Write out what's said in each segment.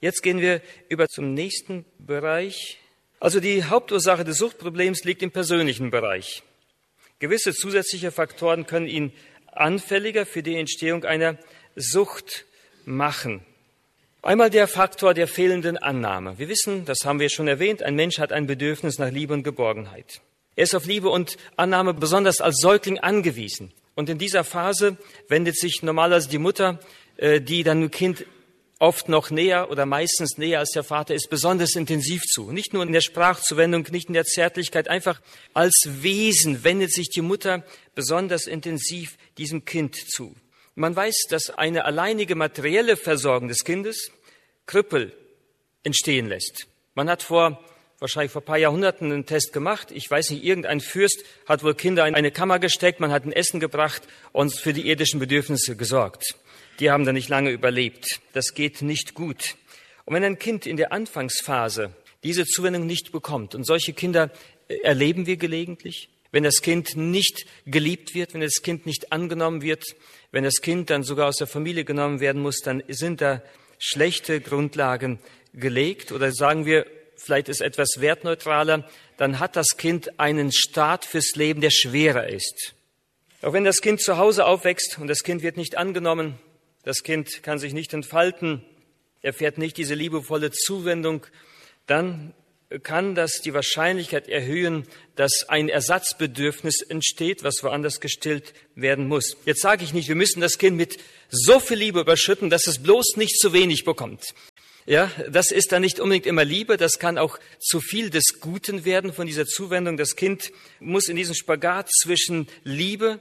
Jetzt gehen wir über zum nächsten Bereich. Also die Hauptursache des Suchtproblems liegt im persönlichen Bereich. Gewisse zusätzliche Faktoren können ihn anfälliger für die Entstehung einer Sucht machen. Einmal der Faktor der fehlenden Annahme. Wir wissen, das haben wir schon erwähnt, ein Mensch hat ein Bedürfnis nach Liebe und Geborgenheit. Er ist auf Liebe und Annahme besonders als Säugling angewiesen. Und in dieser Phase wendet sich normalerweise die Mutter, die dann dem Kind oft noch näher oder meistens näher als der Vater ist, besonders intensiv zu. Nicht nur in der Sprachzuwendung, nicht in der Zärtlichkeit, einfach als Wesen wendet sich die Mutter besonders intensiv diesem Kind zu. Man weiß, dass eine alleinige materielle Versorgung des Kindes Krüppel entstehen lässt. Man hat wahrscheinlich vor ein paar Jahrhunderten einen Test gemacht. Ich weiß nicht, irgendein Fürst hat wohl Kinder in eine Kammer gesteckt, man hat ein Essen gebracht und für die irdischen Bedürfnisse gesorgt. Die haben dann nicht lange überlebt. Das geht nicht gut. Und wenn ein Kind in der Anfangsphase diese Zuwendung nicht bekommt, und solche Kinder erleben wir gelegentlich, wenn das Kind nicht geliebt wird, wenn das Kind nicht angenommen wird, wenn das Kind dann sogar aus der Familie genommen werden muss, dann sind da schlechte Grundlagen gelegt. Oder sagen wir, vielleicht ist etwas wertneutraler, dann hat das Kind einen Start fürs Leben, der schwerer ist. Auch wenn das Kind zu Hause aufwächst und das Kind wird nicht angenommen, das Kind kann sich nicht entfalten, erfährt nicht diese liebevolle Zuwendung, dann kann das die Wahrscheinlichkeit erhöhen, dass ein Ersatzbedürfnis entsteht, was woanders gestillt werden muss. Jetzt sage ich nicht, wir müssen das Kind mit so viel Liebe überschütten, dass es bloß nicht zu wenig bekommt. Ja, das ist dann nicht unbedingt immer Liebe, das kann auch zu viel des Guten werden von dieser Zuwendung. Das Kind muss in diesem Spagat zwischen Liebe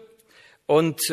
und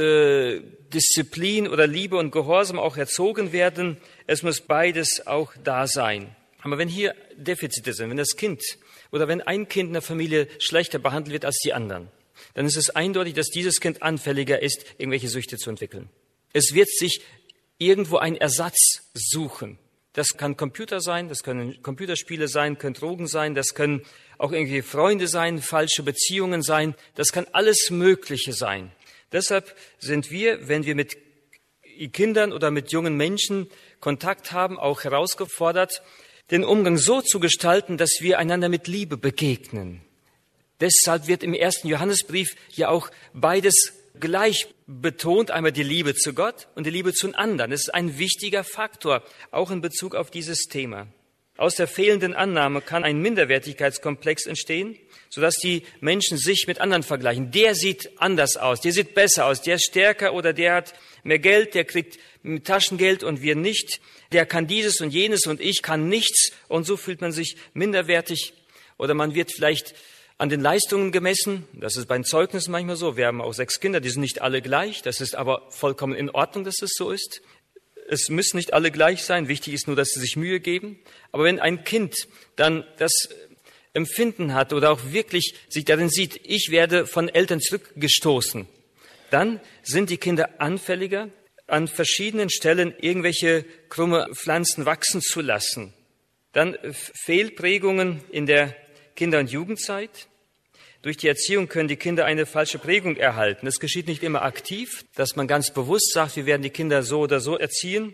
Disziplin oder Liebe und Gehorsam auch erzogen werden. Es muss beides auch da sein. Aber wenn hier Defizite sind, wenn das Kind oder wenn ein Kind in der Familie schlechter behandelt wird als die anderen, dann ist es eindeutig, dass dieses Kind anfälliger ist, irgendwelche Süchte zu entwickeln. Es wird sich irgendwo einen Ersatz suchen. Das kann Computer sein, das können Computerspiele sein, können Drogen sein, das können auch irgendwie Freunde sein, falsche Beziehungen sein, das kann alles Mögliche sein. Deshalb sind wir, wenn wir mit Kindern oder mit jungen Menschen Kontakt haben, auch herausgefordert, den Umgang so zu gestalten, dass wir einander mit Liebe begegnen. Deshalb wird im 1. Johannesbrief ja auch beides gleich betont, einmal die Liebe zu Gott und die Liebe zu den anderen. Das ist ein wichtiger Faktor, auch in Bezug auf dieses Thema. Aus der fehlenden Annahme kann ein Minderwertigkeitskomplex entstehen, sodass die Menschen sich mit anderen vergleichen. Der sieht anders aus, der sieht besser aus, der ist stärker oder der hat mehr Geld, der kriegt Taschengeld und wir nicht. Der kann dieses und jenes und ich kann nichts. Und so fühlt man sich minderwertig. Oder man wird vielleicht an den Leistungen gemessen. Das ist bei den Zeugnissen manchmal so. Wir haben auch 6 Kinder, die sind nicht alle gleich. Das ist aber vollkommen in Ordnung, dass es so ist. Es müssen nicht alle gleich sein. Wichtig ist nur, dass sie sich Mühe geben. Aber wenn ein Kind dann das Empfinden hat oder auch wirklich sich darin sieht, ich werde von Eltern zurückgestoßen, dann sind die Kinder anfälliger, an verschiedenen Stellen irgendwelche krumme Pflanzen wachsen zu lassen. Dann Fehlprägungen in der Kinder- und Jugendzeit. Durch die Erziehung können die Kinder eine falsche Prägung erhalten. Es geschieht nicht immer aktiv, dass man ganz bewusst sagt, wir werden die Kinder so oder so erziehen,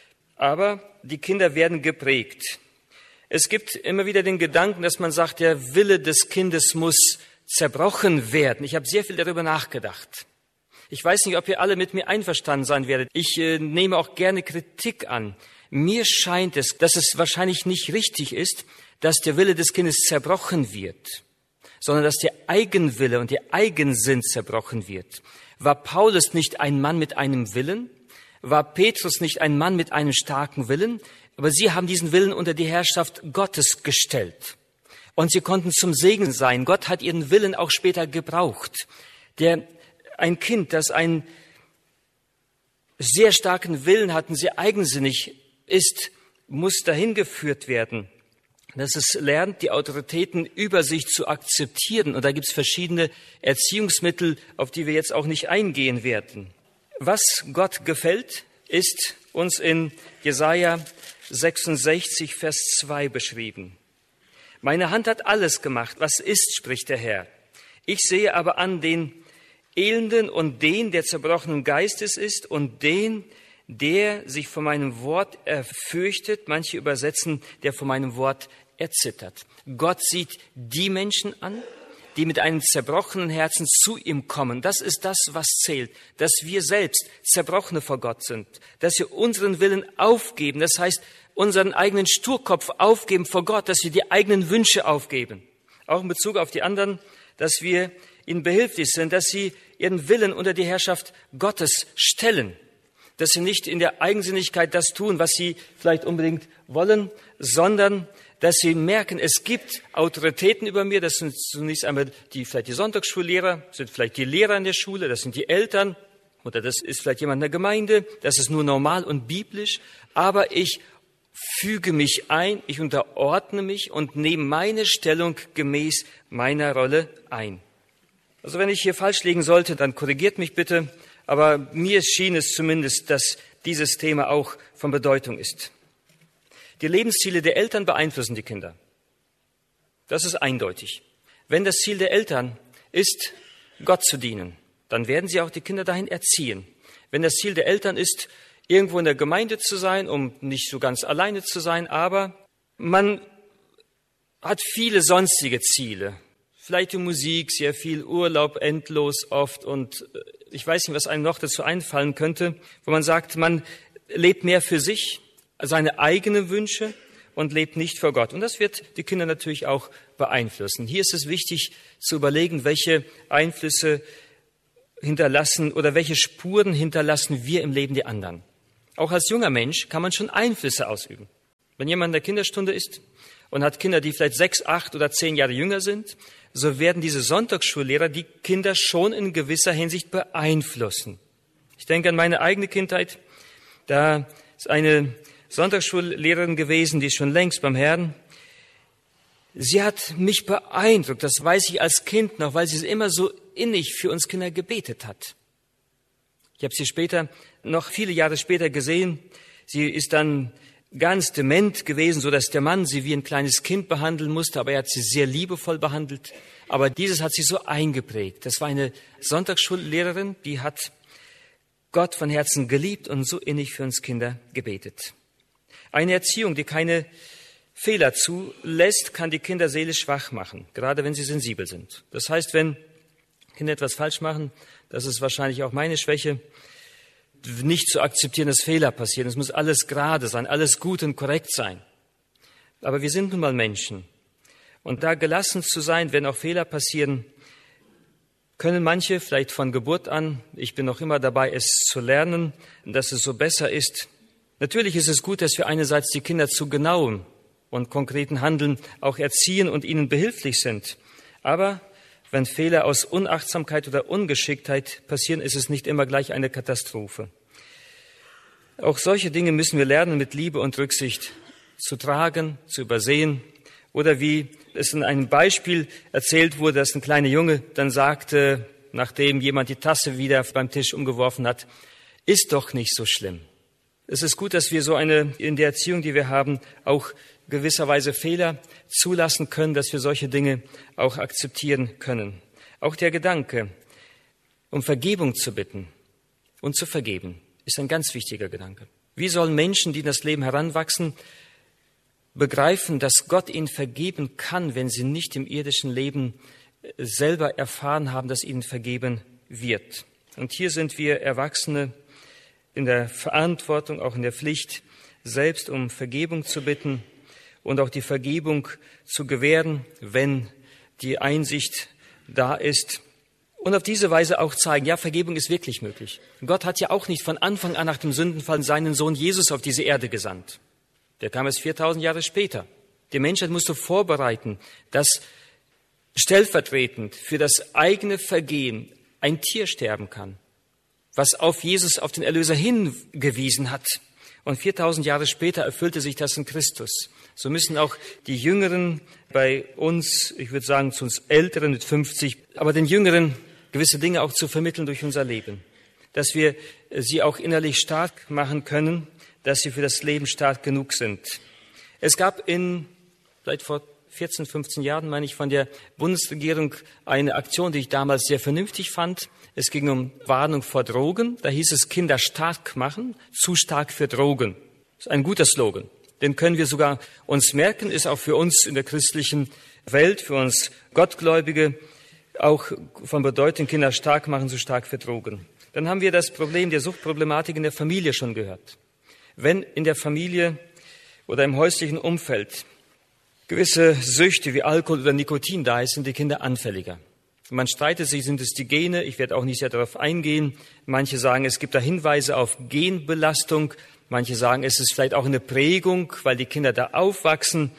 aber die Kinder werden geprägt. Es gibt immer wieder den Gedanken, dass man sagt, der Wille des Kindes muss zerbrochen werden. Ich habe sehr viel darüber nachgedacht. Ich weiß nicht, ob ihr alle mit mir einverstanden sein werdet. Ich nehme auch gerne Kritik an. Mir scheint es, dass es wahrscheinlich nicht richtig ist, dass der Wille des Kindes zerbrochen wird, sondern dass der Eigenwille und der Eigensinn zerbrochen wird. War Paulus nicht ein Mann mit einem Willen? War Petrus nicht ein Mann mit einem starken Willen? Aber sie haben diesen Willen unter die Herrschaft Gottes gestellt. Und sie konnten zum Segen sein. Gott hat ihren Willen auch später gebraucht. Ein Kind, das einen sehr starken Willen hat und sehr eigensinnig ist, muss dahin geführt werden, dass es lernt, die Autoritäten über sich zu akzeptieren. Und da gibt es verschiedene Erziehungsmittel, auf die wir jetzt auch nicht eingehen werden. Was Gott gefällt, ist uns in Jesaja 66, Vers 2 beschrieben. Meine Hand hat alles gemacht, was ist, spricht der Herr. Ich sehe aber an den Elenden und den, der zerbrochenen Geistes ist, und den, der sich vor meinem Wort fürchtet, manche übersetzen, der vor meinem Wort erzittert. Gott sieht die Menschen an, die mit einem zerbrochenen Herzen zu ihm kommen. Das ist das, was zählt, dass wir selbst Zerbrochene vor Gott sind, dass wir unseren Willen aufgeben, das heißt, unseren eigenen Sturkopf aufgeben vor Gott, dass wir die eigenen Wünsche aufgeben. Auch in Bezug auf die anderen, dass wir ihnen behilflich sind, dass sie ihren Willen unter die Herrschaft Gottes stellen, dass sie nicht in der Eigensinnigkeit das tun, was sie vielleicht unbedingt wollen, sondern dass sie merken, es gibt Autoritäten über mir. Das sind zunächst einmal vielleicht die Sonntagsschullehrer, sind vielleicht die Lehrer in der Schule, das sind die Eltern oder das ist vielleicht jemand in der Gemeinde. Das ist nur normal und biblisch. Aber ich füge mich ein, ich unterordne mich und nehme meine Stellung gemäß meiner Rolle ein. Also wenn ich hier falsch liegen sollte, dann korrigiert mich bitte. Aber mir schien es zumindest, dass dieses Thema auch von Bedeutung ist. Die Lebensziele der Eltern beeinflussen die Kinder. Das ist eindeutig. Wenn das Ziel der Eltern ist, Gott zu dienen, dann werden sie auch die Kinder dahin erziehen. Wenn das Ziel der Eltern ist, irgendwo in der Gemeinde zu sein, um nicht so ganz alleine zu sein, aber man hat viele sonstige Ziele. Vielleicht die Musik, sehr viel Urlaub, endlos oft und ich weiß nicht, was einem noch dazu einfallen könnte, wo man sagt, man lebt mehr für sich, seine eigenen Wünsche und lebt nicht vor Gott. Und das wird die Kinder natürlich auch beeinflussen. Hier ist es wichtig zu überlegen, welche Einflüsse hinterlassen oder welche Spuren hinterlassen wir im Leben der anderen. Auch als junger Mensch kann man schon Einflüsse ausüben. Wenn jemand in der Kinderstunde ist und hat Kinder, die vielleicht 6, 8 oder 10 Jahre jünger sind, so werden diese Sonntagsschullehrer die Kinder schon in gewisser Hinsicht beeinflussen. Ich denke an meine eigene Kindheit. Da ist eine Sonntagsschullehrerin gewesen, die ist schon längst beim Herrn. Sie hat mich beeindruckt, das weiß ich als Kind noch, weil sie immer so innig für uns Kinder gebetet hat. Ich habe sie später, noch viele Jahre später gesehen. Sie ist dann ganz dement gewesen, so dass der Mann sie wie ein kleines Kind behandeln musste, aber er hat sie sehr liebevoll behandelt. Aber dieses hat sie so eingeprägt. Das war eine Sonntagsschullehrerin, die hat Gott von Herzen geliebt und so innig für uns Kinder gebetet. Eine Erziehung, die keine Fehler zulässt, kann die Kinder seelisch schwach machen, gerade wenn sie sensibel sind. Das heißt, wenn Kinder etwas falsch machen, das ist wahrscheinlich auch meine Schwäche, nicht zu akzeptieren, dass Fehler passieren. Es muss alles gerade sein, alles gut und korrekt sein. Aber wir sind nun mal Menschen. Und da gelassen zu sein, wenn auch Fehler passieren, können manche vielleicht von Geburt an, ich bin noch immer dabei, es zu lernen, dass es so besser ist. Natürlich ist es gut, dass wir einerseits die Kinder zu genauem und konkreten Handeln auch erziehen und ihnen behilflich sind. Aber wenn Fehler aus Unachtsamkeit oder Ungeschicktheit passieren, ist es nicht immer gleich eine Katastrophe. Auch solche Dinge müssen wir lernen, mit Liebe und Rücksicht zu tragen, zu übersehen. Oder wie es in einem Beispiel erzählt wurde, dass ein kleiner Junge dann sagte, nachdem jemand die Tasse wieder beim Tisch umgeworfen hat, ist doch nicht so schlimm. Es ist gut, dass wir so in der Erziehung, die wir haben, auch gewisserweise Fehler zulassen können, dass wir solche Dinge auch akzeptieren können. Auch der Gedanke, um Vergebung zu bitten und zu vergeben, ist ein ganz wichtiger Gedanke. Wie sollen Menschen, die in das Leben heranwachsen, begreifen, dass Gott ihnen vergeben kann, wenn sie nicht im irdischen Leben selber erfahren haben, dass ihnen vergeben wird? Und hier sind wir Erwachsene in der Verantwortung, auch in der Pflicht, selbst um Vergebung zu bitten und auch die Vergebung zu gewähren, wenn die Einsicht da ist. Und auf diese Weise auch zeigen, ja, Vergebung ist wirklich möglich. Gott hat ja auch nicht von Anfang an nach dem Sündenfall seinen Sohn Jesus auf diese Erde gesandt. Der kam erst 4000 Jahre später. Die Menschheit musste vorbereiten, dass stellvertretend für das eigene Vergehen ein Tier sterben kann, was auf Jesus, auf den Erlöser hingewiesen hat. Und 4000 Jahre später erfüllte sich das in Christus. So müssen auch die Jüngeren bei uns, ich würde sagen zu uns Älteren mit 50, aber den Jüngeren gewisse Dinge auch zu vermitteln durch unser Leben. Dass wir sie auch innerlich stark machen können, dass sie für das Leben stark genug sind. Es gab vielleicht vor 14, 15 Jahren, meine ich, von der Bundesregierung eine Aktion, die ich damals sehr vernünftig fand. Es ging um Warnung vor Drogen. Da hieß es, Kinder stark machen, zu stark für Drogen. Das ist ein guter Slogan. Den können wir sogar uns merken, ist auch für uns in der christlichen Welt, für uns Gottgläubige, auch von Bedeutung, Kinder stark machen, zu stark für Drogen. Dann haben wir das Problem der Suchtproblematik in der Familie schon gehört. Wenn in der Familie oder im häuslichen Umfeld gewisse Süchte wie Alkohol oder Nikotin da ist, sind die Kinder anfälliger. Man streitet sich, sind es die Gene? Ich werde auch nicht sehr darauf eingehen. Manche sagen, es gibt da Hinweise auf Genbelastung. Manche sagen, es ist vielleicht auch eine Prägung, weil die Kinder da aufwachsen.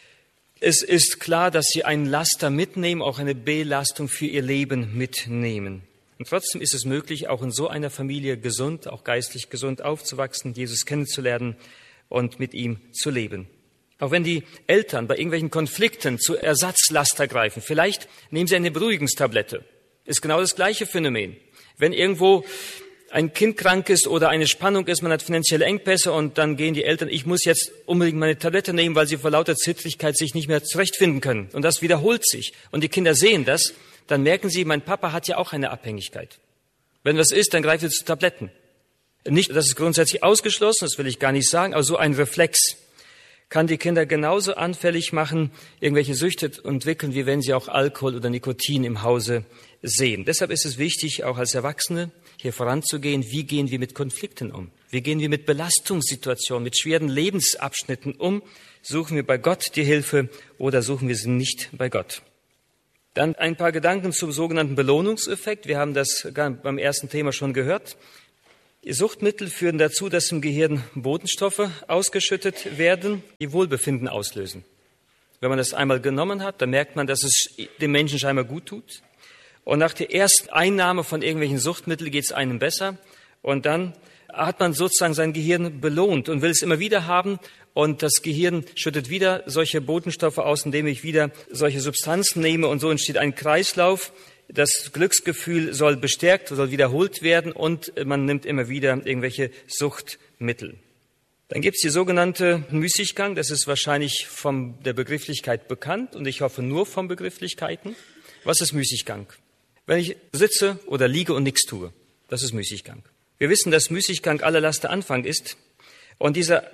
Es ist klar, dass sie einen Laster mitnehmen, auch eine Belastung für ihr Leben mitnehmen. Und trotzdem ist es möglich, auch in so einer Familie gesund, auch geistlich gesund aufzuwachsen, Jesus kennenzulernen und mit ihm zu leben. Auch wenn die Eltern bei irgendwelchen Konflikten zu Ersatzlaster greifen, vielleicht nehmen sie eine Beruhigungstablette. Ist genau das gleiche Phänomen. Wenn irgendwo ein Kind krank ist oder eine Spannung ist, man hat finanzielle Engpässe und dann gehen die Eltern, ich muss jetzt unbedingt meine Tablette nehmen, weil sie vor lauter Zittrigkeit sich nicht mehr zurechtfinden können. Und das wiederholt sich. Und die Kinder sehen das, dann merken sie, mein Papa hat ja auch eine Abhängigkeit. Wenn was ist, dann greift er zu Tabletten. Nicht, das ist grundsätzlich ausgeschlossen, das will ich gar nicht sagen, aber so ein Reflex kann die Kinder genauso anfällig machen, irgendwelche Süchte entwickeln, wie wenn sie auch Alkohol oder Nikotin im Hause sehen. Deshalb ist es wichtig, auch als Erwachsene hier voranzugehen. Wie gehen wir mit Konflikten um? Wie gehen wir mit Belastungssituationen, mit schweren Lebensabschnitten um? Suchen wir bei Gott die Hilfe oder suchen wir sie nicht bei Gott? Dann ein paar Gedanken zum sogenannten Belohnungseffekt. Wir haben das beim ersten Thema schon gehört. Die Suchtmittel führen dazu, dass im Gehirn Botenstoffe ausgeschüttet werden, die Wohlbefinden auslösen. Wenn man das einmal genommen hat, dann merkt man, dass es dem Menschen scheinbar gut tut. Und nach der ersten Einnahme von irgendwelchen Suchtmitteln geht es einem besser. Und dann hat man sozusagen sein Gehirn belohnt und will es immer wieder haben. Und das Gehirn schüttet wieder solche Botenstoffe aus, indem ich wieder solche Substanzen nehme. Und so entsteht ein Kreislauf. Das Glücksgefühl soll bestärkt, soll wiederholt werden und man nimmt immer wieder irgendwelche Suchtmittel. Dann gibt es die sogenannte Müßiggang. Das ist wahrscheinlich von der Begrifflichkeit bekannt und ich hoffe nur von Begrifflichkeiten. Was ist Müßiggang? Wenn ich sitze oder liege und nichts tue, das ist Müßiggang. Wir wissen, dass Müßiggang aller Laster Anfang ist und dieser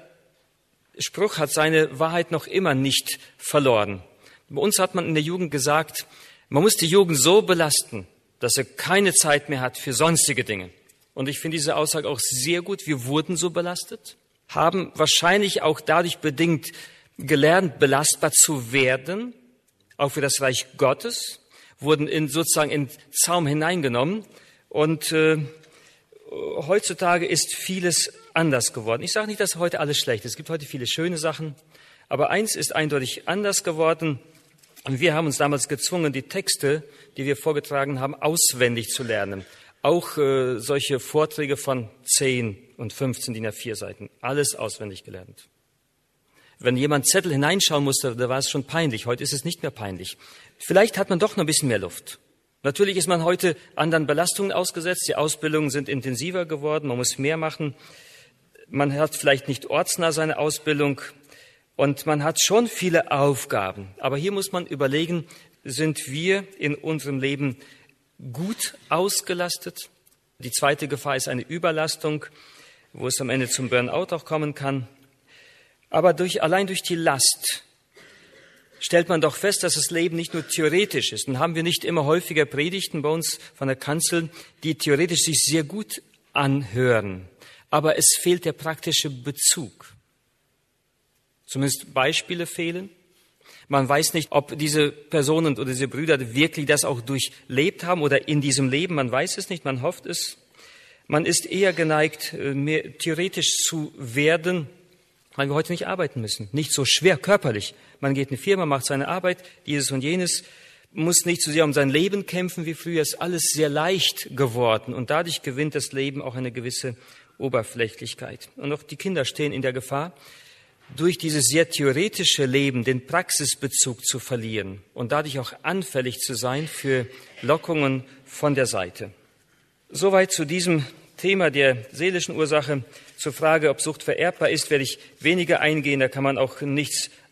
Spruch hat seine Wahrheit noch immer nicht verloren. Bei uns hat man in der Jugend gesagt, man muss die Jugend so belasten, dass er keine Zeit mehr hat für sonstige Dinge. Und ich finde diese Aussage auch sehr gut. Wir wurden so belastet, haben wahrscheinlich auch dadurch bedingt gelernt, belastbar zu werden, auch für das Reich Gottes, wurden sozusagen in Zaum hineingenommen. Und heutzutage ist vieles anders geworden. Ich sage nicht, dass heute alles schlecht ist. Es gibt heute viele schöne Sachen. Aber eins ist eindeutig anders geworden. Und wir haben uns damals gezwungen, die Texte, die wir vorgetragen haben, auswendig zu lernen. Auch solche Vorträge von 10 und 15 DIN A4 Seiten. Alles auswendig gelernt. Wenn jemand Zettel hineinschauen musste, da war es schon peinlich. Heute ist es nicht mehr peinlich. Vielleicht hat man doch noch ein bisschen mehr Luft. Natürlich ist man heute anderen Belastungen ausgesetzt. Die Ausbildungen sind intensiver geworden. Man muss mehr machen. Man hat vielleicht nicht ortsnah seine Ausbildung. Und man hat schon viele Aufgaben. Aber hier muss man überlegen, sind wir in unserem Leben gut ausgelastet? Die zweite Gefahr ist eine Überlastung, wo es am Ende zum Burnout auch kommen kann. Aber allein durch die Last stellt man doch fest, dass das Leben nicht nur theoretisch ist. Und haben wir nicht immer häufiger Predigten bei uns von der Kanzel, die theoretisch sich sehr gut anhören. Aber es fehlt der praktische Bezug. Zumindest Beispiele fehlen. Man weiß nicht, ob diese Personen oder diese Brüder wirklich das auch durchlebt haben oder in diesem Leben. Man weiß es nicht, man hofft es. Man ist eher geneigt, mehr theoretisch zu werden, weil wir heute nicht arbeiten müssen. Nicht so schwer körperlich. Man geht in eine Firma, macht seine Arbeit, dieses und jenes, muss nicht so sehr um sein Leben kämpfen wie früher. Es ist alles sehr leicht geworden und dadurch gewinnt das Leben auch eine gewisse Oberflächlichkeit. Und auch die Kinder stehen in der Gefahr, durch dieses sehr theoretische Leben den Praxisbezug zu verlieren und dadurch auch anfällig zu sein für Lockungen von der Seite. Soweit zu diesem Thema der seelischen Ursache. Zur Frage, ob Sucht vererbbar ist, werde ich weniger eingehen. Da kann man auch nichts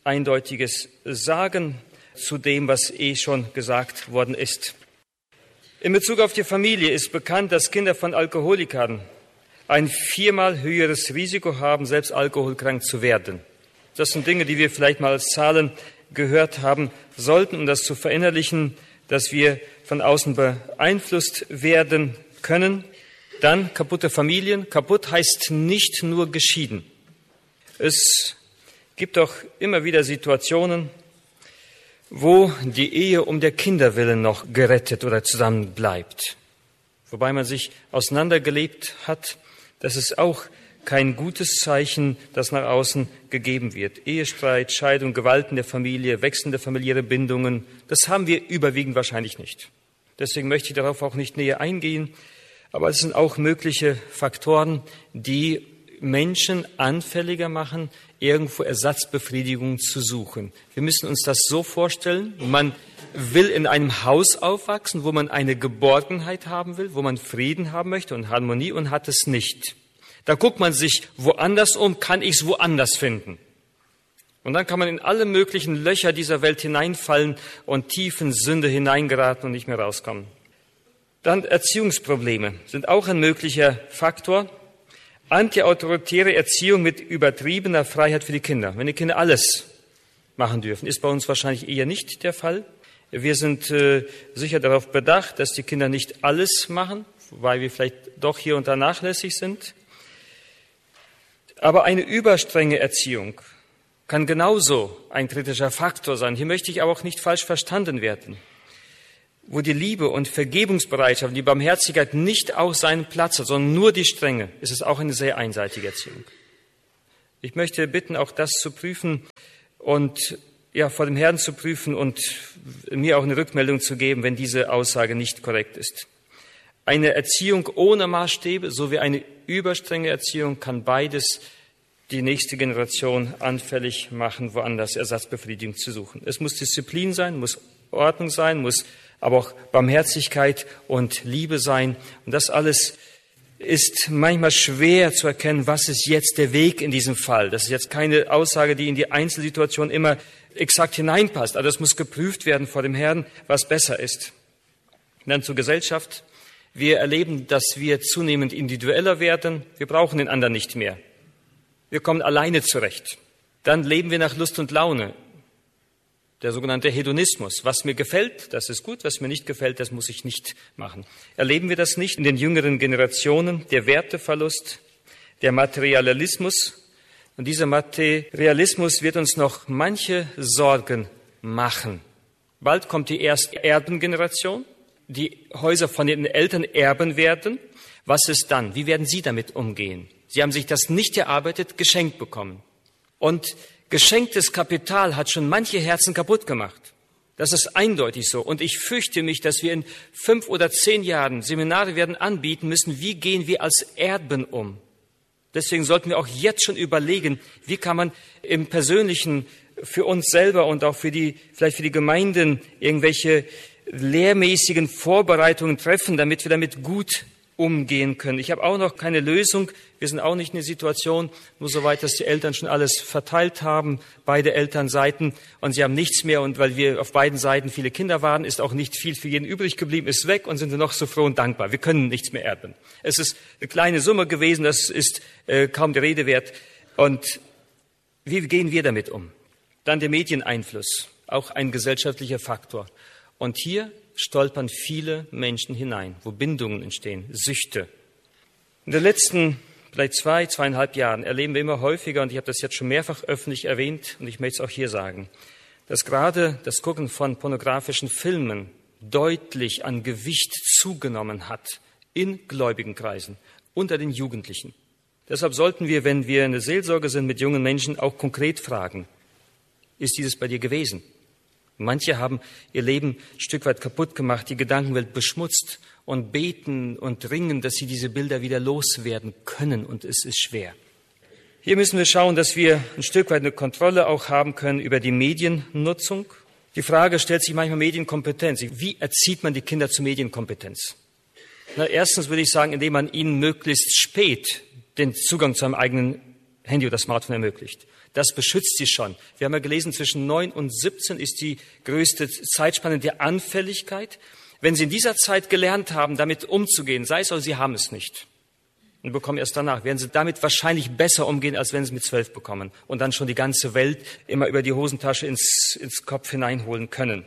Eindeutiges sagen zu dem, was schon gesagt worden ist. In Bezug auf die Familie ist bekannt, dass Kinder von Alkoholikern ein 4-mal höheres Risiko haben, selbst alkoholkrank zu werden. Das sind Dinge, die wir vielleicht mal als Zahlen gehört haben sollten, um das zu verinnerlichen, dass wir von außen beeinflusst werden können. Dann kaputte Familien. Kaputt heißt nicht nur geschieden. Es gibt auch immer wieder Situationen, wo die Ehe um der Kinder willen noch gerettet oder zusammen bleibt. Wobei man sich auseinandergelebt hat, das ist auch kein gutes Zeichen, das nach außen gegeben wird. Ehestreit, Scheidung, Gewalt in der Familie, wechselnde familiäre Bindungen, das haben wir überwiegend wahrscheinlich nicht. Deswegen möchte ich darauf auch nicht näher eingehen. Aber es sind auch mögliche Faktoren, die Menschen anfälliger machen, irgendwo Ersatzbefriedigung zu suchen. Wir müssen uns das so vorstellen, man will in einem Haus aufwachsen, wo man eine Geborgenheit haben will, wo man Frieden haben möchte und Harmonie und hat es nicht. Da guckt man sich woanders um, kann ich es woanders finden? Und dann kann man in alle möglichen Löcher dieser Welt hineinfallen und tief in Sünde hineingeraten und nicht mehr rauskommen. Dann Erziehungsprobleme sind auch ein möglicher Faktor. Antiautoritäre Erziehung mit übertriebener Freiheit für die Kinder. Wenn die Kinder alles machen dürfen, ist bei uns wahrscheinlich eher nicht der Fall. Wir sind sicher darauf bedacht, dass die Kinder nicht alles machen, wobei wir vielleicht doch hier und da nachlässig sind. Aber eine überstrenge Erziehung kann genauso ein kritischer Faktor sein. Hier möchte ich aber auch nicht falsch verstanden werden. Wo die Liebe und Vergebungsbereitschaft, die Barmherzigkeit nicht auch seinen Platz hat, sondern nur die Strenge, ist es auch eine sehr einseitige Erziehung. Ich möchte bitten, auch das zu prüfen und vor dem Herrn zu prüfen und mir auch eine Rückmeldung zu geben, wenn diese Aussage nicht korrekt ist. Eine Erziehung ohne Maßstäbe sowie eine überstrenge Erziehung kann beides die nächste Generation anfällig machen, woanders Ersatzbefriedigung zu suchen. Es muss Disziplin sein, muss Ordnung sein, muss aber auch Barmherzigkeit und Liebe sein. Und das alles ist manchmal schwer zu erkennen, was ist jetzt der Weg in diesem Fall. Das ist jetzt keine Aussage, die in die Einzelsituation immer exakt hineinpasst. Also es muss geprüft werden vor dem Herrn, was besser ist. Und dann zur Gesellschaft. Wir erleben, dass wir zunehmend individueller werden. Wir brauchen den anderen nicht mehr. Wir kommen alleine zurecht. Dann leben wir nach Lust und Laune. Der sogenannte Hedonismus. Was mir gefällt, das ist gut. Was mir nicht gefällt, das muss ich nicht machen. Erleben wir das nicht in den jüngeren Generationen? Der Werteverlust, der Materialismus. Und dieser Materialismus wird uns noch manche Sorgen machen. Bald kommt die erste Erbengeneration. Die Häuser von den Eltern erben werden. Was ist dann? Wie werden Sie damit umgehen? Sie haben sich das nicht erarbeitet, geschenkt bekommen. Und geschenktes Kapital hat schon manche Herzen kaputt gemacht. Das ist eindeutig so. Und ich fürchte mich, dass wir in 5 oder 10 Jahren Seminare werden anbieten müssen, wie gehen wir als Erben um. Deswegen sollten wir auch jetzt schon überlegen, wie kann man im Persönlichen für uns selber und auch vielleicht für die Gemeinden irgendwelche lehrmäßigen Vorbereitungen treffen, damit wir damit gut umgehen können. Ich habe auch noch keine Lösung. Wir sind auch nicht in der Situation, nur soweit, dass die Eltern schon alles verteilt haben, beide Elternseiten, und sie haben nichts mehr. Und weil wir auf beiden Seiten viele Kinder waren, ist auch nicht viel für jeden übrig geblieben, ist weg und sind wir noch so froh und dankbar. Wir können nichts mehr erben. Es ist eine kleine Summe gewesen, das ist kaum der Rede wert. Und wie gehen wir damit um? Dann der Medieneinfluss, auch ein gesellschaftlicher Faktor. Und hier stolpern viele Menschen hinein, wo Bindungen entstehen, Süchte. In den letzten vielleicht 2,5 Jahren erleben wir immer häufiger, und ich habe das jetzt schon mehrfach öffentlich erwähnt, und ich möchte es auch hier sagen, dass gerade das Gucken von pornografischen Filmen deutlich an Gewicht zugenommen hat in gläubigen Kreisen, unter den Jugendlichen. Deshalb sollten wir, wenn wir in der Seelsorge sind mit jungen Menschen, auch konkret fragen, ist dieses bei dir gewesen? Manche haben ihr Leben ein Stück weit kaputt gemacht, die Gedankenwelt beschmutzt und beten und ringen, dass sie diese Bilder wieder loswerden können, und es ist schwer. Hier müssen wir schauen, dass wir ein Stück weit eine Kontrolle auch haben können über die Mediennutzung. Die Frage stellt sich manchmal Medienkompetenz. Wie erzieht man die Kinder zur Medienkompetenz? Erstens würde ich sagen, indem man ihnen möglichst spät den Zugang zu einem eigenen Handy oder Smartphone ermöglicht. Das beschützt sie schon. Wir haben ja gelesen, zwischen 9 und 17 ist die größte Zeitspanne der Anfälligkeit. Wenn Sie in dieser Zeit gelernt haben, damit umzugehen, sei es oder Sie haben es nicht, und bekommen erst danach, werden Sie damit wahrscheinlich besser umgehen, als wenn Sie mit 12 bekommen und dann schon die ganze Welt immer über die Hosentasche ins Kopf hineinholen können.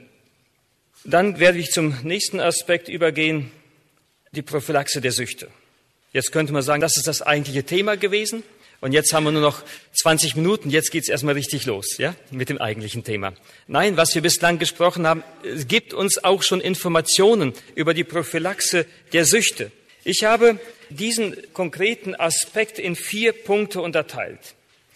Dann werde ich zum nächsten Aspekt übergehen, die Prophylaxe der Süchte. Jetzt könnte man sagen, das ist das eigentliche Thema gewesen. Und jetzt haben wir nur noch 20 Minuten, jetzt geht's erstmal richtig los, ja, mit dem eigentlichen Thema. Nein, was wir bislang gesprochen haben, gibt uns auch schon Informationen über die Prophylaxe der Süchte. Ich habe diesen konkreten Aspekt in 4 Punkte unterteilt.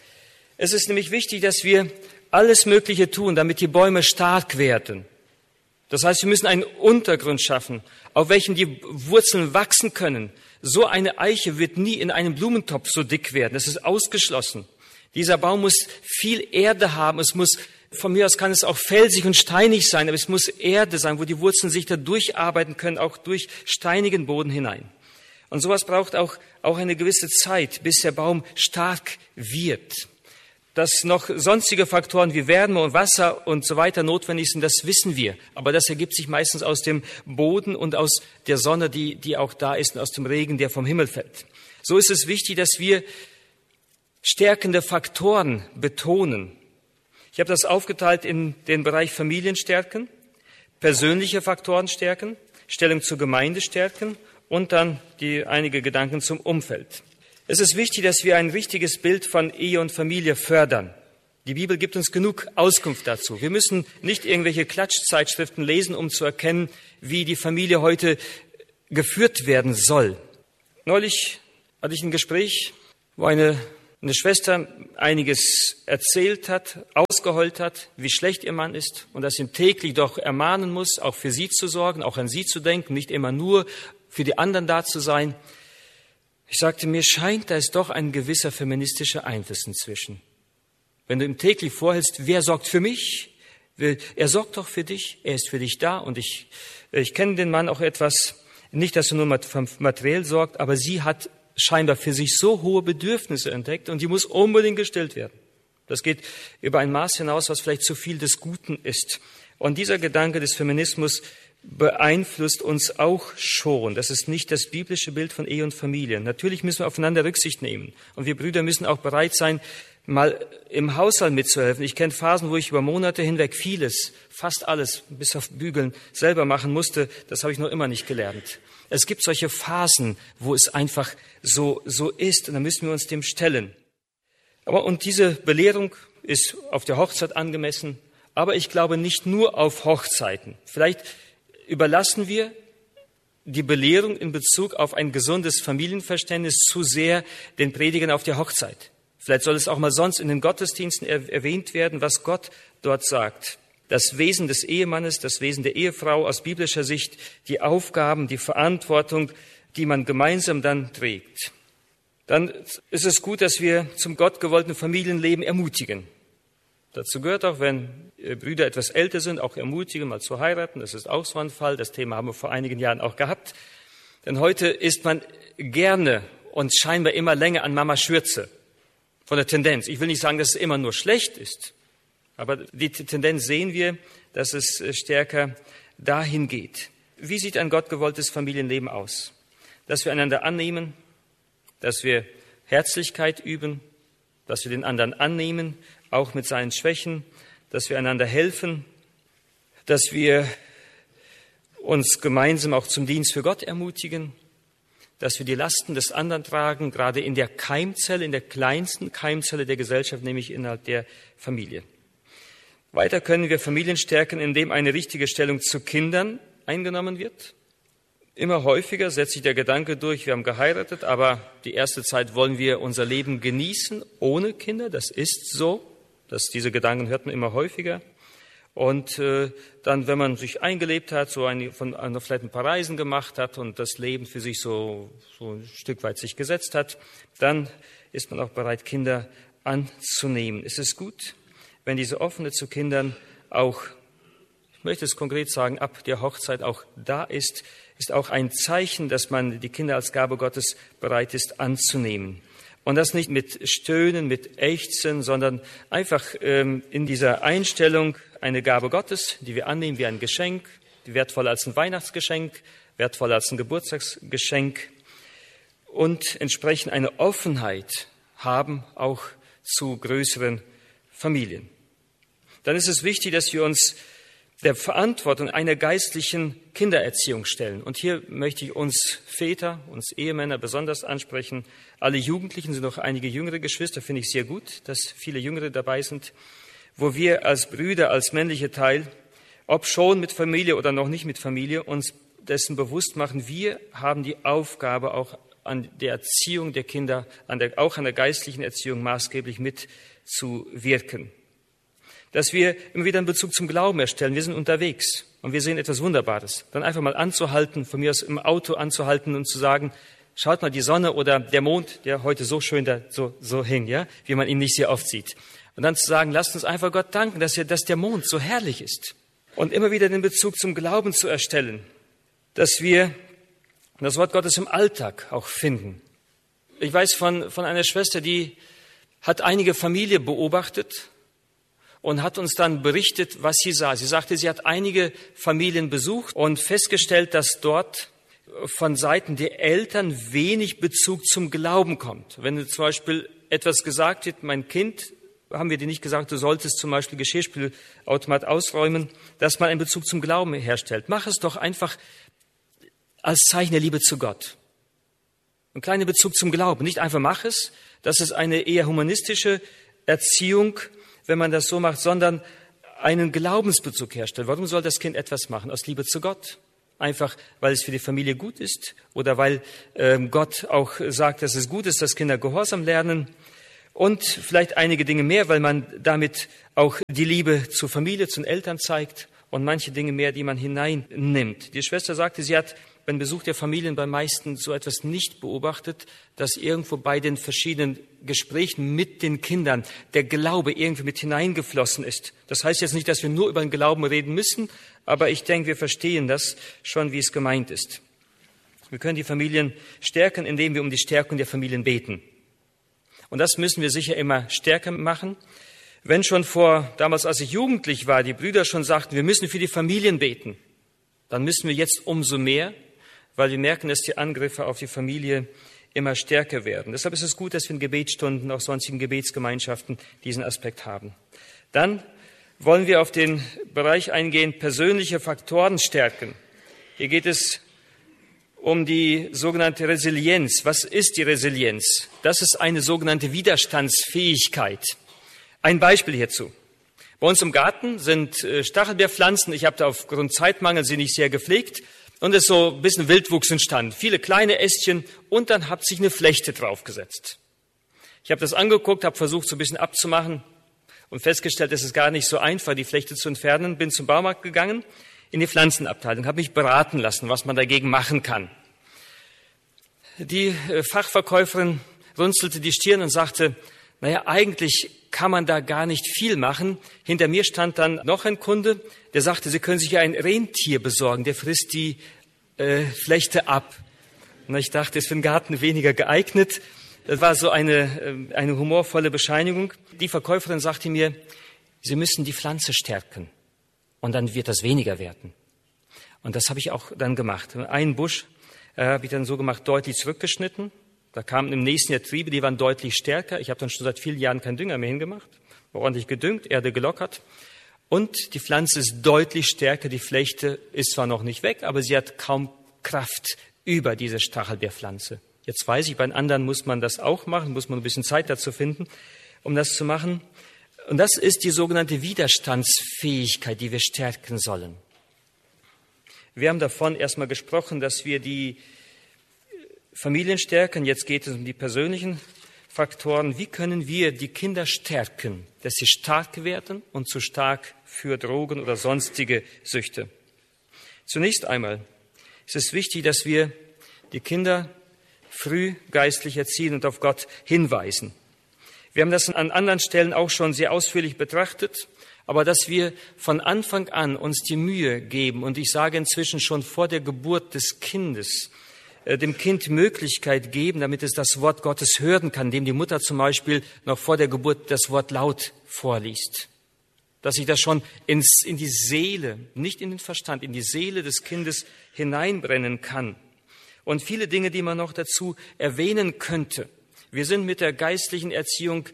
Es ist nämlich wichtig, dass wir alles Mögliche tun, damit die Bäume stark werden. Das heißt, wir müssen einen Untergrund schaffen, auf welchem die Wurzeln wachsen können. So eine Eiche wird nie in einem Blumentopf so dick werden. Das ist ausgeschlossen. Dieser Baum muss viel Erde haben. Es muss, von mir aus kann es auch felsig und steinig sein, aber es muss Erde sein, wo die Wurzeln sich da durcharbeiten können, auch durch steinigen Boden hinein. Und sowas braucht auch eine gewisse Zeit, bis der Baum stark wird. Dass noch sonstige Faktoren wie Wärme und Wasser und so weiter notwendig sind, das wissen wir. Aber das ergibt sich meistens aus dem Boden und aus der Sonne, die auch da ist, und aus dem Regen, der vom Himmel fällt. So ist es wichtig, dass wir stärkende Faktoren betonen. Ich habe das aufgeteilt in den Bereich Familien stärken, persönliche Faktoren stärken, Stellung zur Gemeinde stärken und dann einige Gedanken zum Umfeld. Es ist wichtig, dass wir ein richtiges Bild von Ehe und Familie fördern. Die Bibel gibt uns genug Auskunft dazu. Wir müssen nicht irgendwelche Klatschzeitschriften lesen, um zu erkennen, wie die Familie heute geführt werden soll. Neulich hatte ich ein Gespräch, wo eine Schwester einiges erzählt hat, ausgeheult hat, wie schlecht ihr Mann ist und dass ihn täglich doch ermahnen muss, auch für sie zu sorgen, auch an sie zu denken, nicht immer nur für die anderen da zu sein. Ich sagte, mir scheint, da ist doch ein gewisser feministischer Einfluss inzwischen. Wenn du ihm täglich vorhältst, wer sorgt für mich? Er sorgt doch für dich, er ist für dich da. Und ich kenne den Mann auch etwas, nicht, dass er nur materiell sorgt, aber sie hat scheinbar für sich so hohe Bedürfnisse entdeckt und die muss unbedingt gestillt werden. Das geht über ein Maß hinaus, was vielleicht zu viel des Guten ist. Und dieser Gedanke des Feminismus beeinflusst uns auch schon. Das ist nicht das biblische Bild von Ehe und Familie. Natürlich müssen wir aufeinander Rücksicht nehmen. Und wir Brüder müssen auch bereit sein, mal im Haushalt mitzuhelfen. Ich kenne Phasen, wo ich über Monate hinweg vieles, fast alles, bis auf Bügeln, selber machen musste. Das habe ich noch immer nicht gelernt. Es gibt solche Phasen, wo es einfach so ist. Und dann müssen wir uns dem stellen. Und diese Belehrung ist auf der Hochzeit angemessen. Aber ich glaube nicht nur auf Hochzeiten. Vielleicht überlassen wir die Belehrung in Bezug auf ein gesundes Familienverständnis zu sehr den Predigern auf der Hochzeit. Vielleicht soll es auch mal sonst in den Gottesdiensten erwähnt werden, was Gott dort sagt. Das Wesen des Ehemannes, das Wesen der Ehefrau aus biblischer Sicht, die Aufgaben, die Verantwortung, die man gemeinsam dann trägt. Dann ist es gut, dass wir zum gottgewollten Familienleben ermutigen. Dazu gehört auch, wenn Brüder etwas älter sind, auch ermutigen, mal zu heiraten. Das ist auch so ein Fall. Das Thema haben wir vor einigen Jahren auch gehabt. Denn heute ist man gerne und scheinbar immer länger an Mama Schürze. Von der Tendenz. Ich will nicht sagen, dass es immer nur schlecht ist. Aber die Tendenz sehen wir, dass es stärker dahin geht. Wie sieht ein gottgewolltes Familienleben aus? Dass wir einander annehmen, dass wir Herzlichkeit üben, dass wir den anderen annehmen, auch mit seinen Schwächen, dass wir einander helfen, dass wir uns gemeinsam auch zum Dienst für Gott ermutigen, dass wir die Lasten des anderen tragen, gerade in der Keimzelle, in der kleinsten Keimzelle der Gesellschaft, nämlich innerhalb der Familie. Weiter können wir Familien stärken, indem eine richtige Stellung zu Kindern eingenommen wird. Immer häufiger setzt sich der Gedanke durch, wir haben geheiratet, aber die erste Zeit wollen wir unser Leben genießen ohne Kinder. Das ist so. Diese Gedanken hört man immer häufiger. Und dann, wenn man sich eingelebt hat, vielleicht ein paar Reisen gemacht hat und das Leben für sich so ein Stück weit sich gesetzt hat, dann ist man auch bereit, Kinder anzunehmen. Es ist gut, wenn diese Offene zu Kindern auch, ich möchte es konkret sagen, ab der Hochzeit auch da ist auch ein Zeichen, dass man die Kinder als Gabe Gottes bereit ist anzunehmen. Und das nicht mit Stöhnen, mit Ächzen, sondern einfach in dieser Einstellung eine Gabe Gottes, die wir annehmen wie ein Geschenk, wertvoller als ein Weihnachtsgeschenk, wertvoller als ein Geburtstagsgeschenk und entsprechend eine Offenheit haben auch zu größeren Familien. Dann ist es wichtig, dass wir uns der Verantwortung einer geistlichen Kindererziehung stellen. Und hier möchte ich uns Väter, uns Ehemänner besonders ansprechen. Alle Jugendlichen sind noch einige jüngere Geschwister, finde ich sehr gut, dass viele Jüngere dabei sind, wo wir als Brüder, als männlicher Teil, ob schon mit Familie oder noch nicht mit Familie, uns dessen bewusst machen, wir haben die Aufgabe, auch an der Erziehung der Kinder, auch an der geistlichen Erziehung maßgeblich mitzuwirken. Dass wir immer wieder einen Bezug zum Glauben erstellen. Wir sind unterwegs und wir sehen etwas Wunderbares. Dann einfach mal anzuhalten, von mir aus im Auto anzuhalten und zu sagen, schaut mal die Sonne oder der Mond, der heute so schön da so hing, ja, wie man ihn nicht sehr oft sieht. Und dann zu sagen, lasst uns einfach Gott danken, dass der Mond so herrlich ist. Und immer wieder den Bezug zum Glauben zu erstellen, dass wir das Wort Gottes im Alltag auch finden. Ich weiß von einer Schwester, die hat einige Familien beobachtet und hat uns dann berichtet, was sie sah. Sie sagte, sie hat einige Familien besucht und festgestellt, dass dort von Seiten der Eltern wenig Bezug zum Glauben kommt. Wenn zum Beispiel etwas gesagt wird, mein Kind, haben wir dir nicht gesagt, du solltest zum Beispiel Geschirrspülautomat ausräumen, dass man einen Bezug zum Glauben herstellt. Mach es doch einfach als Zeichen der Liebe zu Gott. Ein kleiner Bezug zum Glauben, nicht einfach mach es. Das ist eine eher humanistische Erziehung, wenn man das so macht, sondern einen Glaubensbezug herstellt. Warum soll das Kind etwas machen? Aus Liebe zu Gott. Einfach, weil es für die Familie gut ist oder weil Gott auch sagt, dass es gut ist, dass Kinder Gehorsam lernen. Und vielleicht einige Dinge mehr, weil man damit auch die Liebe zur Familie, zu den Eltern zeigt und manche Dinge mehr, die man hineinnimmt. Die Schwester sagte, sie hat beim Besuch der Familien beim meisten so etwas nicht beobachtet, dass irgendwo bei den verschiedenen Gesprächen mit den Kindern der Glaube irgendwie mit hineingeflossen ist. Das heißt jetzt nicht, dass wir nur über den Glauben reden müssen, aber ich denke, wir verstehen das schon, wie es gemeint ist. Wir können die Familien stärken, indem wir um die Stärkung der Familien beten. Und das müssen wir sicher immer stärker machen. Wenn schon damals, als ich jugendlich war, die Brüder schon sagten, wir müssen für die Familien beten, dann müssen wir jetzt umso mehr, weil wir merken, dass die Angriffe auf die Familie immer stärker werden. Deshalb ist es gut, dass wir in Gebetsstunden, auch sonstigen Gebetsgemeinschaften diesen Aspekt haben. Dann wollen wir auf den Bereich eingehen, persönliche Faktoren stärken. Hier geht es um die sogenannte Resilienz. Was ist die Resilienz? Das ist eine sogenannte Widerstandsfähigkeit. Ein Beispiel hierzu. Bei uns im Garten sind Stachelbeerpflanzen. Ich habe da aufgrund Zeitmangel sie nicht sehr gepflegt. Und es ist so ein bisschen Wildwuchs entstanden. Viele kleine Ästchen und dann hat sich eine Flechte draufgesetzt. Ich habe das angeguckt, habe versucht, so ein bisschen abzumachen und festgestellt, es ist gar nicht so einfach, die Flechte zu entfernen. Bin zum Baumarkt gegangen, in die Pflanzenabteilung, habe mich beraten lassen, was man dagegen machen kann. Die Fachverkäuferin runzelte die Stirn und sagte, naja, eigentlich kann man da gar nicht viel machen. Hinter mir stand dann noch ein Kunde, der sagte, Sie können sich ja ein Rentier besorgen, der frisst die Flechte ab. Und ich dachte, ist für den Garten weniger geeignet. Das war so eine humorvolle Bescheinigung. Die Verkäuferin sagte mir, Sie müssen die Pflanze stärken und dann wird das weniger werden. Und das habe ich auch dann gemacht. Einen Busch habe ich dann so gemacht, deutlich zurückgeschnitten. Da kamen im nächsten Jahr Triebe, die waren deutlich stärker. Ich habe dann schon seit vielen Jahren keinen Dünger mehr hingemacht. War ordentlich gedüngt, Erde gelockert. Und die Pflanze ist deutlich stärker. Die Flechte ist zwar noch nicht weg, aber sie hat kaum Kraft über diese Stachelbeerpflanze. Jetzt weiß ich, bei den anderen muss man das auch machen, muss man ein bisschen Zeit dazu finden, um das zu machen. Und das ist die sogenannte Widerstandsfähigkeit, die wir stärken sollen. Wir haben davon erstmal gesprochen, dass wir die Familien stärken. Jetzt geht es um die persönlichen Faktoren. Wie können wir die Kinder stärken, dass sie stark werden und zu stark für Drogen oder sonstige Süchte? Zunächst einmal ist es wichtig, dass wir die Kinder früh geistlich erziehen und auf Gott hinweisen. Wir haben das an anderen Stellen auch schon sehr ausführlich betrachtet, aber dass wir von Anfang an uns die Mühe geben, und ich sage inzwischen schon vor der Geburt des Kindes, dem Kind Möglichkeit geben, damit es das Wort Gottes hören kann, indem die Mutter zum Beispiel noch vor der Geburt das Wort laut vorliest. Dass sich das schon in die Seele, nicht in den Verstand, in die Seele des Kindes hineinbrennen kann. Und viele Dinge, die man noch dazu erwähnen könnte. Wir sind mit der geistlichen Erziehung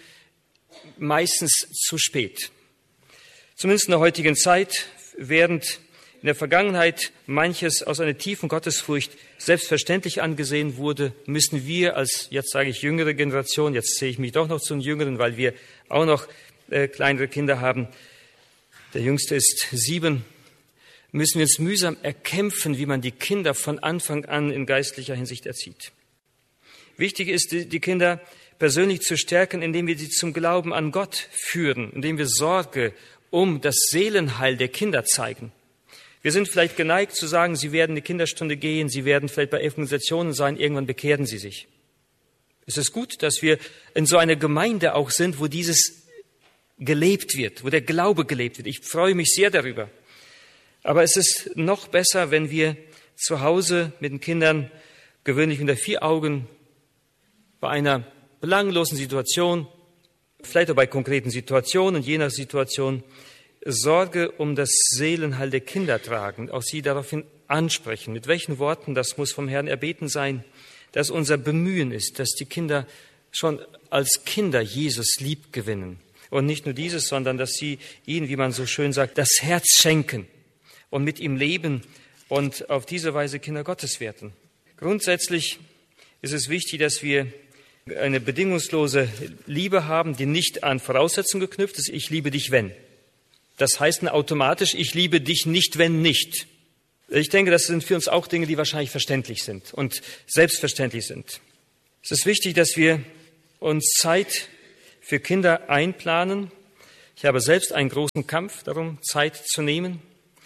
meistens zu spät. Zumindest in der heutigen Zeit, während in der Vergangenheit manches aus einer tiefen Gottesfurcht selbstverständlich angesehen wurde, müssen wir als, jetzt sage ich jüngere Generation, jetzt sehe ich mich doch noch zu den Jüngeren, weil wir auch noch kleinere Kinder haben, der Jüngste ist 7, müssen wir uns mühsam erkämpfen, wie man die Kinder von Anfang an in geistlicher Hinsicht erzieht. Wichtig ist, die Kinder persönlich zu stärken, indem wir sie zum Glauben an Gott führen, indem wir Sorge um das Seelenheil der Kinder zeigen. Wir sind vielleicht geneigt zu sagen, sie werden eine Kinderstunde gehen, sie werden vielleicht bei Evangelisationen sein, irgendwann bekehren sie sich. Es ist gut, dass wir in so einer Gemeinde auch sind, wo dieses gelebt wird, wo der Glaube gelebt wird. Ich freue mich sehr darüber. Aber es ist noch besser, wenn wir zu Hause mit den Kindern gewöhnlich unter 4 Augen bei einer belanglosen Situation, vielleicht auch bei konkreten Situationen, je nach Situation, Sorge um das Seelenheil der Kinder tragen, auch sie daraufhin ansprechen. Mit welchen Worten, das muss vom Herrn erbeten sein, dass unser Bemühen ist, dass die Kinder schon als Kinder Jesus lieb gewinnen. Und nicht nur dieses, sondern dass sie ihn, wie man so schön sagt, das Herz schenken und mit ihm leben und auf diese Weise Kinder Gottes werden. Grundsätzlich ist es wichtig, dass wir eine bedingungslose Liebe haben, die nicht an Voraussetzungen geknüpft ist. Ich liebe dich, wenn. Das heißt automatisch, ich liebe dich nicht, wenn nicht. Ich denke, das sind für uns auch Dinge, die wahrscheinlich verständlich sind und selbstverständlich sind. Es ist wichtig, dass wir uns Zeit für Kinder einplanen. Ich habe selbst einen großen Kampf darum, Zeit zu nehmen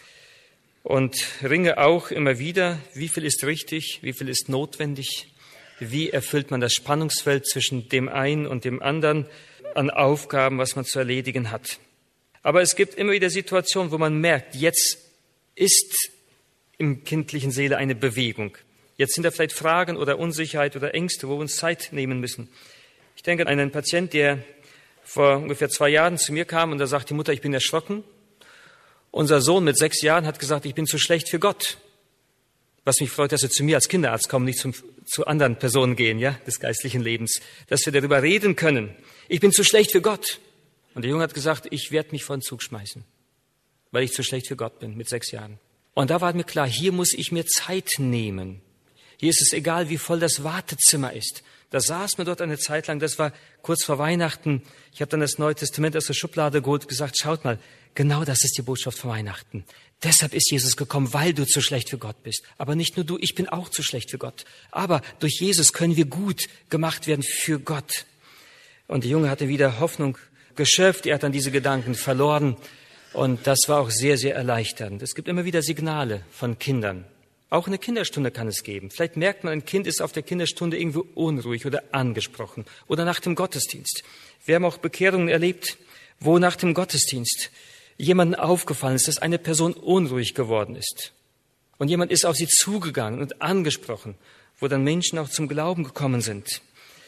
und ringe auch immer wieder, wie viel ist richtig, wie viel ist notwendig, wie erfüllt man das Spannungsfeld zwischen dem einen und dem anderen an Aufgaben, was man zu erledigen hat. Aber es gibt immer wieder Situationen, wo man merkt, jetzt ist im kindlichen Seele eine Bewegung. Jetzt sind da vielleicht Fragen oder Unsicherheit oder Ängste, wo wir uns Zeit nehmen müssen. Ich denke an einen Patient, der vor ungefähr 2 Jahren zu mir kam und da sagt die Mutter, ich bin erschrocken. Unser Sohn mit 6 Jahren hat gesagt, ich bin zu schlecht für Gott. Was mich freut, dass wir zu mir als Kinderarzt kommen, nicht zu anderen Personen gehen, ja, des geistlichen Lebens, dass wir darüber reden können. Ich bin zu schlecht für Gott. Und der Junge hat gesagt, ich werde mich vor den Zug schmeißen, weil ich zu schlecht für Gott bin mit 6 Jahren. Und da war mir klar, hier muss ich mir Zeit nehmen. Hier ist es egal, wie voll das Wartezimmer ist. Da saß mir dort eine Zeit lang, das war kurz vor Weihnachten. Ich habe dann das Neue Testament aus der Schublade geholt und gesagt, schaut mal, genau das ist die Botschaft von Weihnachten. Deshalb ist Jesus gekommen, weil du zu schlecht für Gott bist. Aber nicht nur du, ich bin auch zu schlecht für Gott. Aber durch Jesus können wir gut gemacht werden für Gott. Und der Junge hatte wieder Hoffnung geschöpft, er hat dann diese Gedanken verloren. Und das war auch sehr, sehr erleichternd. Es gibt immer wieder Signale von Kindern. Auch eine Kinderstunde kann es geben. Vielleicht merkt man, ein Kind ist auf der Kinderstunde irgendwo unruhig oder angesprochen. Oder nach dem Gottesdienst. Wir haben auch Bekehrungen erlebt, wo nach dem Gottesdienst jemandem aufgefallen ist, dass eine Person unruhig geworden ist. Und jemand ist auf sie zugegangen und angesprochen, wo dann Menschen auch zum Glauben gekommen sind.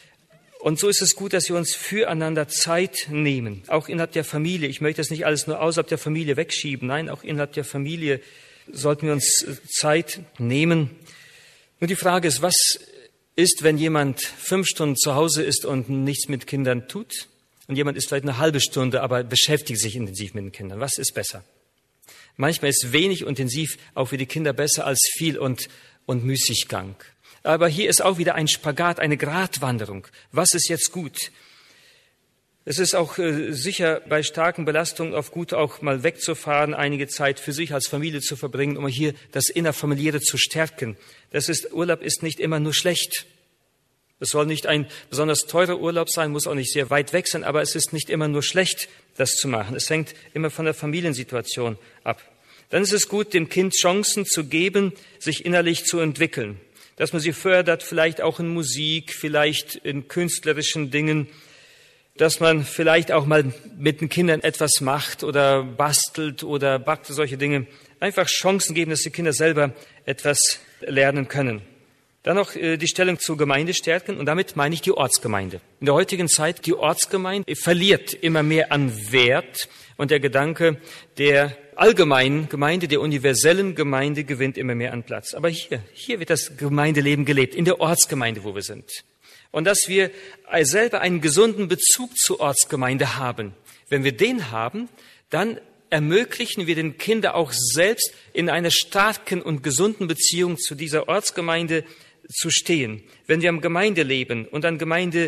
Und so ist es gut, dass wir uns füreinander Zeit nehmen, auch innerhalb der Familie. Ich möchte das nicht alles nur außerhalb der Familie wegschieben. Nein, auch innerhalb der Familie sollten wir uns Zeit nehmen. Nur die Frage ist, was ist, wenn jemand 5 Stunden zu Hause ist und nichts mit Kindern tut? Und jemand ist vielleicht eine halbe Stunde, aber beschäftigt sich intensiv mit den Kindern. Was ist besser? Manchmal ist wenig intensiv auch für die Kinder besser als viel und Müßiggang. Aber hier ist auch wieder ein Spagat, eine Gratwanderung. Was ist jetzt gut? Es ist auch sicher bei starken Belastungen auch gut, auch mal wegzufahren, einige Zeit für sich als Familie zu verbringen, um hier das Innerfamiliäre zu stärken. Urlaub ist nicht immer nur schlecht. Es soll nicht ein besonders teurer Urlaub sein, muss auch nicht sehr weit weg sein, aber es ist nicht immer nur schlecht, das zu machen. Es hängt immer von der Familiensituation ab. Dann ist es gut, dem Kind Chancen zu geben, sich innerlich zu entwickeln. Dass man sie fördert, vielleicht auch in Musik, vielleicht in künstlerischen Dingen, dass man vielleicht auch mal mit den Kindern etwas macht oder bastelt oder backt, solche Dinge. Einfach Chancen geben, dass die Kinder selber etwas lernen können. Dann noch die Stellung zur Gemeinde stärken und damit meine ich die Ortsgemeinde. In der heutigen Zeit, die Ortsgemeinde verliert immer mehr an Wert und der Gedanke der allgemeinen Gemeinde, der universellen Gemeinde gewinnt immer mehr an Platz. Aber hier wird das Gemeindeleben gelebt, in der Ortsgemeinde, wo wir sind. Und dass wir selber einen gesunden Bezug zur Ortsgemeinde haben. Wenn wir den haben, dann ermöglichen wir den Kindern auch selbst in einer starken und gesunden Beziehung zu dieser Ortsgemeinde zu stehen. Wenn wir am Gemeindeleben und an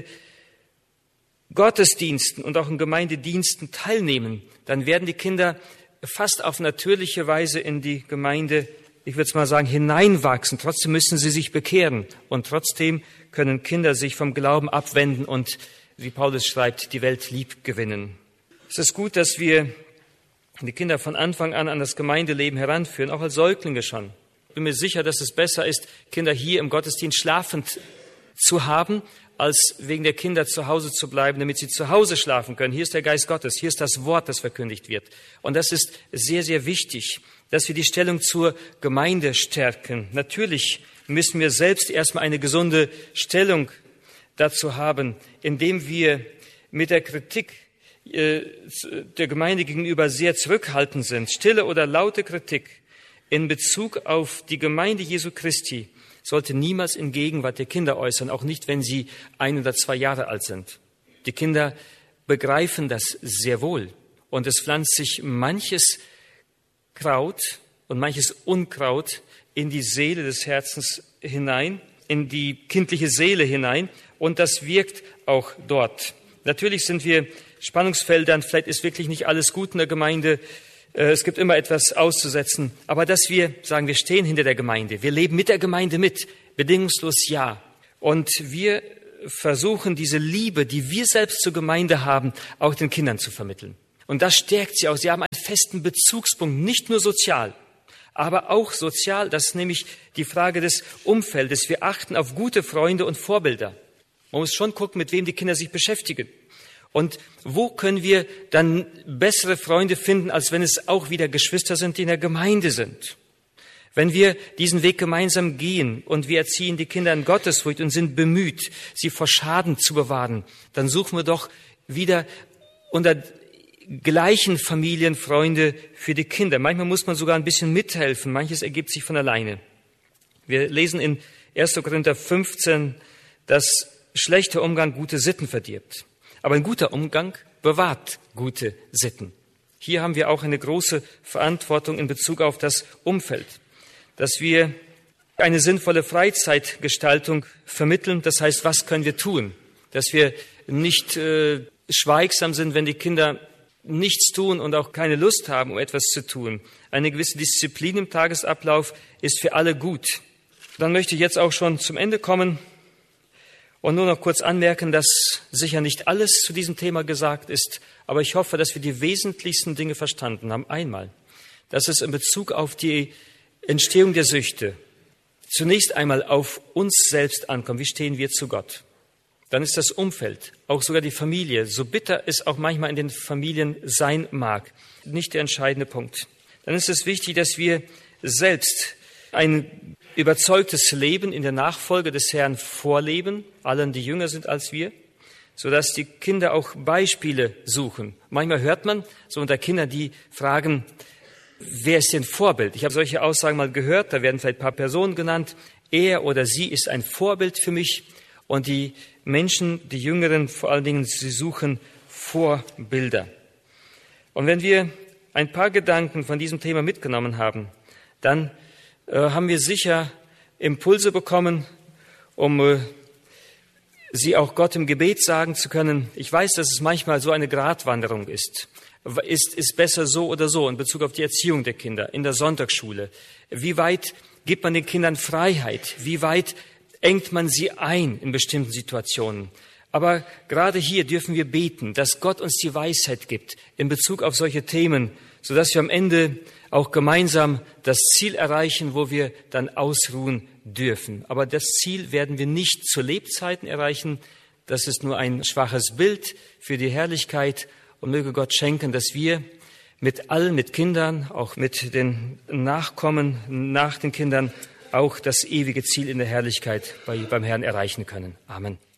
Gemeindegottesdiensten und auch in Gemeindediensten teilnehmen, dann werden die Kinder fast auf natürliche Weise in die Gemeinde, ich würde es mal sagen, hineinwachsen. Trotzdem müssen sie sich bekehren und trotzdem können Kinder sich vom Glauben abwenden und, wie Paulus schreibt, die Welt lieb gewinnen. Es ist gut, dass wir die Kinder von Anfang an das Gemeindeleben heranführen, auch als Säuglinge schon. Ich bin mir sicher, dass es besser ist, Kinder hier im Gottesdienst schlafend zu haben, als wegen der Kinder zu Hause zu bleiben, damit sie zu Hause schlafen können. Hier ist der Geist Gottes, hier ist das Wort, das verkündigt wird. Und das ist sehr, sehr wichtig, dass wir die Stellung zur Gemeinde stärken. Natürlich müssen wir selbst erstmal eine gesunde Stellung dazu haben, indem wir mit der Kritik der Gemeinde gegenüber sehr zurückhaltend sind. Stille oder laute Kritik in Bezug auf die Gemeinde Jesu Christi sollte niemals in Gegenwart der Kinder äußern, auch nicht, wenn sie 1 oder 2 Jahre alt sind. Die Kinder begreifen das sehr wohl. Und es pflanzt sich manches Kraut und manches Unkraut in die Seele des Herzens hinein, in die kindliche Seele hinein. Und das wirkt auch dort. Natürlich sind wir Spannungsfeldern, vielleicht ist wirklich nicht alles gut in der Gemeinde, es gibt immer etwas auszusetzen, aber dass wir sagen, wir stehen hinter der Gemeinde, wir leben mit der Gemeinde mit, bedingungslos ja. Und wir versuchen, diese Liebe, die wir selbst zur Gemeinde haben, auch den Kindern zu vermitteln. Und das stärkt sie auch. Sie haben einen festen Bezugspunkt, nicht nur sozial, aber auch sozial, das ist nämlich die Frage des Umfeldes. Wir achten auf gute Freunde und Vorbilder. Man muss schon gucken, mit wem die Kinder sich beschäftigen. Und wo können wir dann bessere Freunde finden, als wenn es auch wieder Geschwister sind, die in der Gemeinde sind? Wenn wir diesen Weg gemeinsam gehen und wir erziehen die Kinder in Gottesfurcht und sind bemüht, sie vor Schaden zu bewahren, dann suchen wir doch wieder unter gleichen Familienfreunde für die Kinder. Manchmal muss man sogar ein bisschen mithelfen, manches ergibt sich von alleine. Wir lesen in 1. Korinther 15, dass schlechter Umgang gute Sitten verdirbt. Aber ein guter Umgang bewahrt gute Sitten. Hier haben wir auch eine große Verantwortung in Bezug auf das Umfeld, dass wir eine sinnvolle Freizeitgestaltung vermitteln. Das heißt, was können wir tun? Dass wir nicht schweigsam sind, wenn die Kinder nichts tun und auch keine Lust haben, um etwas zu tun. Eine gewisse Disziplin im Tagesablauf ist für alle gut. Dann möchte ich jetzt auch schon zum Ende kommen. Und nur noch kurz anmerken, dass sicher nicht alles zu diesem Thema gesagt ist, aber ich hoffe, dass wir die wesentlichsten Dinge verstanden haben. Einmal, dass es in Bezug auf die Entstehung der Süchte zunächst einmal auf uns selbst ankommt. Wie stehen wir zu Gott? Dann ist das Umfeld, auch sogar die Familie, so bitter es auch manchmal in den Familien sein mag, nicht der entscheidende Punkt. Dann ist es wichtig, dass wir selbst ein überzeugtes Leben in der Nachfolge des Herrn vorleben, allen, die jünger sind als wir, sodass die Kinder auch Beispiele suchen. Manchmal hört man so unter Kindern, die fragen, wer ist denn Vorbild? Ich habe solche Aussagen mal gehört, da werden vielleicht ein paar Personen genannt. Er oder sie ist ein Vorbild für mich. Und die Menschen, die Jüngeren vor allen Dingen, sie suchen Vorbilder. Und wenn wir ein paar Gedanken von diesem Thema mitgenommen haben, dann haben wir sicher Impulse bekommen, um sie auch Gott im Gebet sagen zu können. Ich weiß, dass es manchmal so eine Gratwanderung ist. Ist besser so oder so in Bezug auf die Erziehung der Kinder in der Sonntagsschule. Wie weit gibt man den Kindern Freiheit? Wie weit engt man sie ein in bestimmten Situationen? Aber gerade hier dürfen wir beten, dass Gott uns die Weisheit gibt in Bezug auf solche Themen, sodass wir am Ende auch gemeinsam das Ziel erreichen, wo wir dann ausruhen dürfen. Aber das Ziel werden wir nicht zu Lebzeiten erreichen. Das ist nur ein schwaches Bild für die Herrlichkeit. Und möge Gott schenken, dass wir mit allen, mit Kindern, auch mit den Nachkommen nach den Kindern, auch das ewige Ziel in der Herrlichkeit beim Herrn erreichen können. Amen.